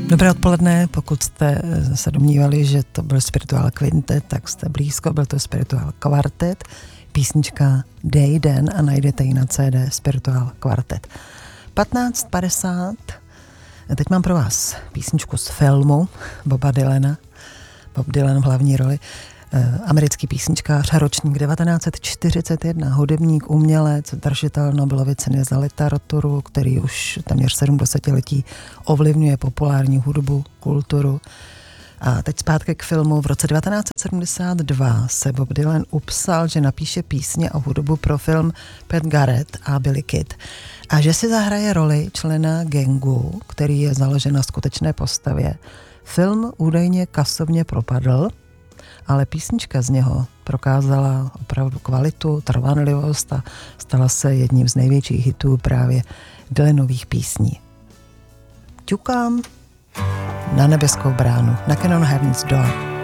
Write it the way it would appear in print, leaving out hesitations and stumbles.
Dobré odpoledne, pokud jste se domnívali, že to byl Spiritual Quintet, tak jste blízko, byl to Spiritual Quartet, písnička Day Den a najdete ji na CD Spiritual Quartet. 15:50, teď mám pro vás písničku z filmu Boba Dylana, Bob Dylan v hlavní roli, americký písničkář, ročník 1941, hudebník, umělec, držitel Nobelovy ceny za literaturu, který už téměř 70letí ovlivňuje populární hudbu, kulturu. A teď zpátky k filmu. V roce 1972 se Bob Dylan upsal, že napíše písně a hudbu pro film Pat Garrett a Billy Kid. A že si zahraje roli člena gangu, který je založen na skutečné postavě. Film údajně kasovně propadl, ale písnička z něho prokázala opravdu kvalitu, trvanlivost a stala se jedním z největších hitů právě Dylanových písní. Ťukám na nebeskou bránu, na Knock on Heaven's Door.